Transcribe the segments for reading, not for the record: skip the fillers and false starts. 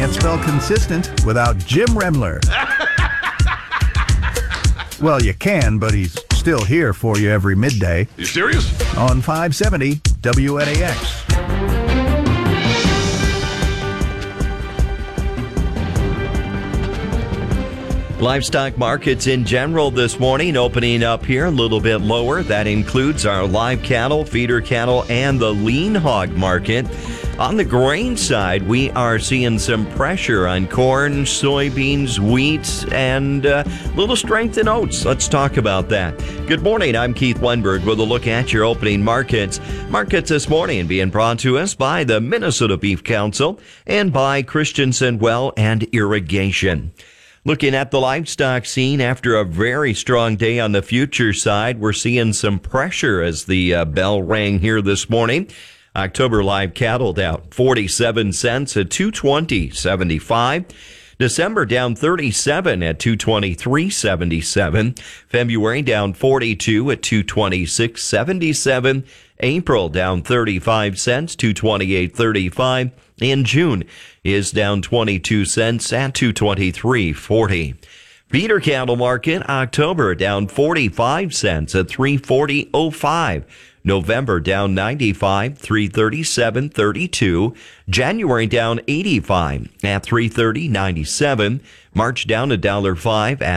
can't spell consistent without Jim Remler. Well, you can, but he's still here for you every midday. You serious? On 570 WNAX. Livestock markets in general this morning opening up here a little bit lower. That includes our live cattle, feeder cattle, and the lean hog market. On the grain side, we are seeing some pressure on corn, soybeans, wheat, and a little strength in oats. Let's talk about that. Good morning. I'm Keith Weinberg with a look at your opening markets. Markets this morning being brought to us by the Minnesota Beef Council and by Christensen Well and Irrigation. Looking at the livestock scene after a very strong day on the future side, we're seeing some pressure as the bell rang here this morning. October live cattle down 47 cents at 220.75. December down 37 at 223.77. February down 42 at 226.77. April down 35 cents, 228.35. In June is down 22 cents at 223.40. Feeder cattle market, October down 45 cents at 340.05. November down 95, 337.32. January down 85 at 330.97. March down $1.05 at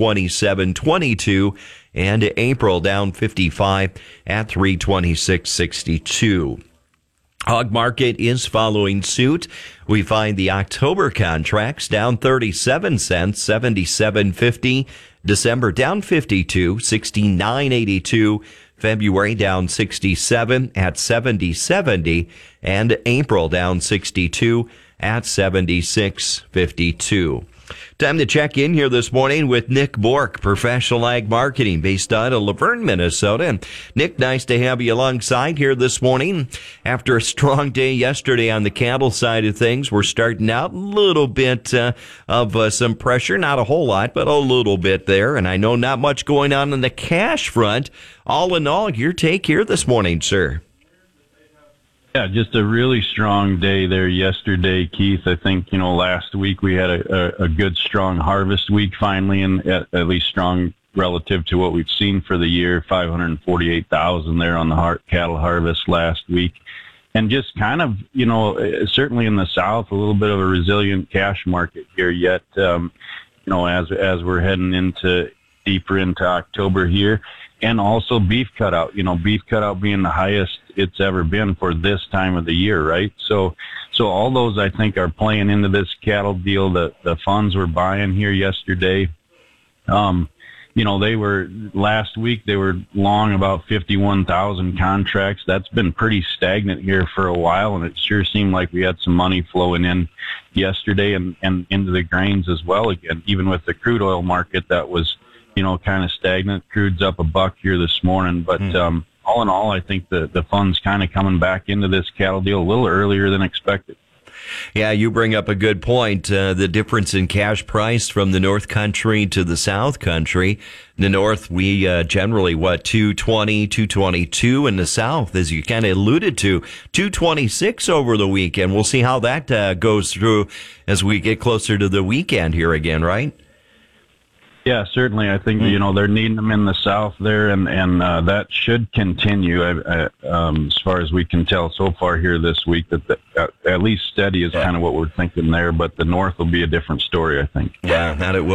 327.22. And April down 55 at 326.62. Hog market is following suit. We find the October contracts down 37 cents, 77.50. December down 52, 69.82. February down 67 at 70.70. And April down 62 at 76.52. Time to check in here this morning with Nick Bork, Professional Ag Marketing, based out of Laverne, Minnesota. And Nick, nice to have you alongside here this morning. After a strong day yesterday on the cattle side of things, we're starting out a little bit of some pressure. Not a whole lot, but a little bit there. And I know not much going on the cash front. All in all, your take here this morning, sir. Yeah, just a really strong day there yesterday, Keith. I think, last week we had a good, strong harvest week finally, and at least strong relative to what we've seen for the year, 548,000 there on the cattle harvest last week. And just kind of, certainly in the South, a little bit of a resilient cash market here yet, as we're heading deeper into October here. And also beef cutout, beef cutout being the highest it's ever been for this time of the year, right? So all those, I think, are playing into this cattle deal. The funds were buying here yesterday. Last week they were long about 51,000 contracts. That's been pretty stagnant here for a while, and it sure seemed like we had some money flowing in yesterday and into the grains as well again, even with the crude oil market that was kind of stagnant. Crude's up $1 here this morning, but all in all, I think the fund's kind of coming back into this cattle deal a little earlier than expected. Yeah, you bring up a good point. The difference in cash price from the North Country to the South Country. In the North, we generally, 220, 222. In the South, as you kind of alluded to, 226 over the weekend. We'll see how that goes through as we get closer to the weekend here again, right? Yeah, certainly. I think, they're needing them in the South there, and that should continue as far as we can tell so far here this week. That at least steady is kind of what we're thinking there, but the North will be a different story, I think. Yeah, that it will.